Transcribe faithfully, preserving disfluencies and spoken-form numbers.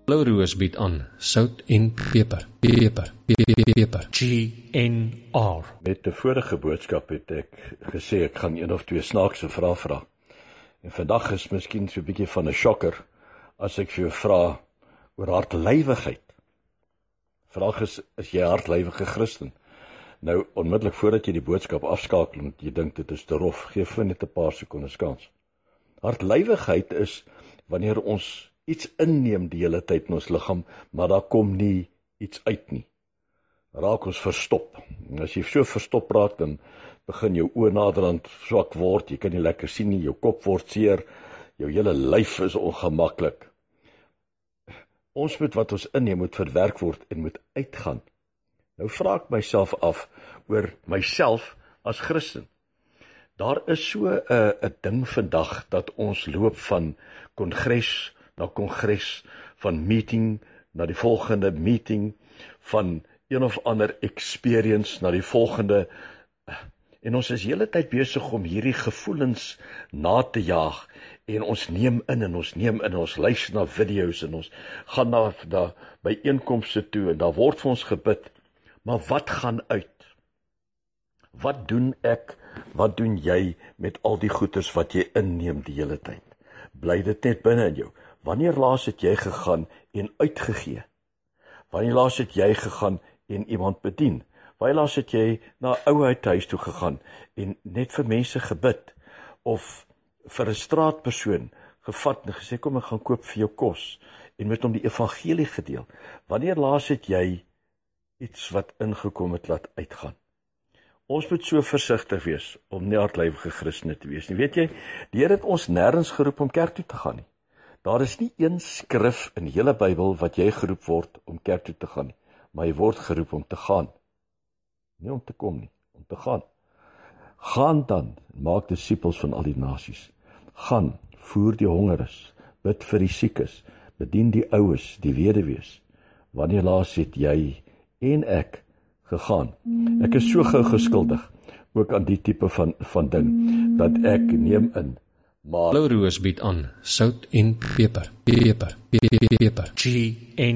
Blou Roos bied aan sout en peper, peper, peper, peper. G N R. Met die vorige boodskap het ek gesê ek gaan een of twee snaakse vrae vra. En vandag is miskien so 'n bietjie van 'n shocker as ek vir jou vra oor hartlywigheid. Vraag is, is jy 'n hartlywige Christen? Nou, onmiddellik voordat jy die boodskap afskakel en jy dink dit is te rof, gee vir net 'n paar sekondes kans. Hartlywigheid is wanneer ons iets inneem die hele tyd in ons liggaam, maar daar kom nie iets uit nie. Raak ons verstop. En as jy so verstop raak, dan begin jou oë naderhand swak word, jy kan nie lekker sien nie, jou kop word seer, jou hele lyf is ongemaklik. Ons moet wat ons inneem moet verwerk word en moet uitgaan. Nou vra ek myself af oor myself as Christen. Daar is so 'n uh, 'n ding vandag dat ons loop van kongres na kongres, van meeting na die volgende meeting, van een of ander experience na die volgende, en ons is hele tyd besig om hierdie gevoelens na te jaag, en ons neem in, en ons neem in, en ons luister na video's, en ons gaan na, na byeenkomste toe, en daar word vir ons gebid, maar wat gaan uit? Wat doen ek, wat doen jy met al die goeders wat jy inneem die hele tyd? Bly dit net binne in jou? Wanneer laas het jy gegaan en uitgegee? Wanneer laas het jy gegaan en iemand bedien? Wanneer laas het jy na 'n ouheid huis toe gegaan en net vir mense gebid? Of vir 'n straatpersoon gevat en gesê, kom ek gaan koop vir jou kos, en met hom die evangelie gedeel? Wanneer laas het jy iets wat ingekom het laat uitgaan? Ons moet so versigtig wees om nie hartlywige Christene te wees nie. Weet jy, die Here het ons nêrens geroep om kerk toe te gaan nie. Daar is nie een skrif in die hele Bybel wat jy geroep word om kerk toe te gaan nie, maar jy word geroep om te gaan. Nie om te kom nie, om te gaan. Gaan dan, maak disippels van al die nasies. Gaan, voer die hongeres, bid vir die siekes, bedien die oues, die weduwees. Wanneer laas het jy en ek gegaan? Ek is so gou geskuldig, ook aan die tipe van, van ding, dat ek neem in, maar Blou Roos bied aan sout en peper, peper, peper, peper. G N